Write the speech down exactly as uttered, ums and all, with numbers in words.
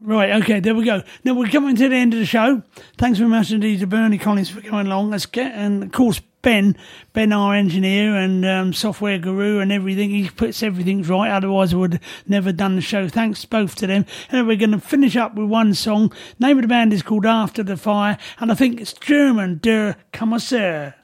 Right, okay, there we go. Now we're coming to the end of the show. Thanks very much indeed to Bernie Collins for coming along. Let's get, and of course Ben, Ben our engineer and um, software guru and everything. He puts everything right, otherwise I would have never done the show. Thanks both to them. And we're going to finish up with one song. Name of the band is called After the Fire, and I think it's German, Der Kommissar.